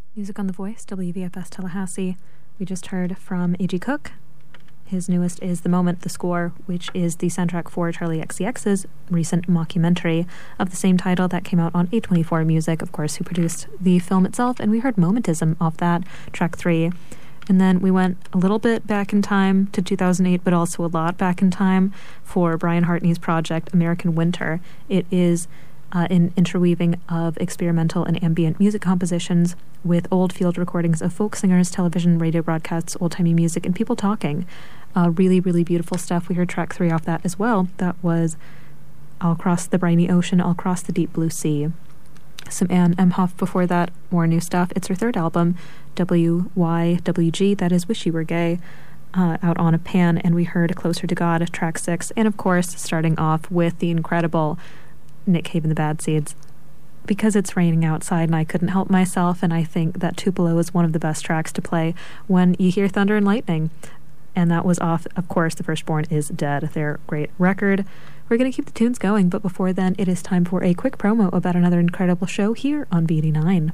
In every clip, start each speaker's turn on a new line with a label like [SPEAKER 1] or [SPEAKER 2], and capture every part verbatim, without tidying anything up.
[SPEAKER 1] Music on The Voice, W V F S Tallahassee. We just heard from A G Cook. His newest is The Moment, The Score, which is the soundtrack for Charlie X C X's recent mockumentary of the same title that came out on A twenty-four Music, of course, who produced the film itself. And we heard Momentism off that, track three. And then we went a little bit back in time to two thousand eight, but also a lot back in time for Brian Hartney's project, American Winter. It is uh, an interweaving of experimental and ambient music compositions with old field recordings of folk singers, television, radio broadcasts, old-timey music, and people talking. Uh, really, really beautiful stuff. We heard track three off that as well. That was All Across the Briny Ocean, All Across the Deep Blue Sea. Some Anne Emhoff before that, more new stuff. It's her third album, W Y W G, that is Wish You Were Gay, uh, out on a pan, and we heard Closer to God, track six, and of course, starting off with the incredible Nick Cave and the Bad Seeds. Because it's raining outside and I couldn't help myself, and I think that Tupelo is one of the best tracks to play when you hear thunder and lightning. And that was off, of course, The Firstborn is Dead, their great record. We're going to keep the tunes going, but before then, it is time for a quick promo about another incredible show here on B eighty-nine.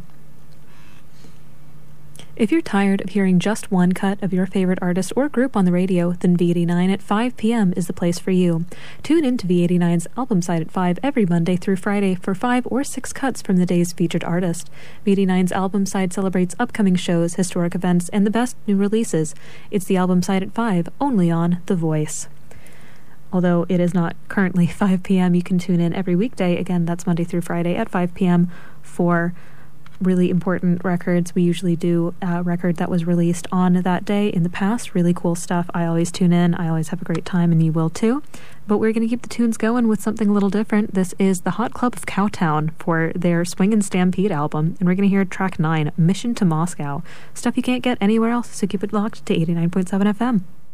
[SPEAKER 1] If you're tired of hearing just one cut of your favorite artist or group on the radio, then V eighty-nine at five p.m. is the place for you. Tune in to V eighty-nine's Album Side at five every Monday through Friday for five or six cuts from the day's featured artist. V eighty-nine's Album Side celebrates upcoming shows, historic events, and the best new releases. It's the Album Side at five, only on The Voice. Although it is not currently five p.m., you can tune in every weekday. Again, that's Monday through Friday at five p.m. for really important records. We usually do a record that was released on that day in the past. Really cool stuff. I always tune in. I always have a great time, and you will too. But we're going to keep the tunes going with something a little different. This is the Hot Club of Cowtown for their Swing and Stampede album, and we're going to hear track nine, Mission to Moscow. Stuff you can't get anywhere else, so keep it locked to eighty-nine point seven F M.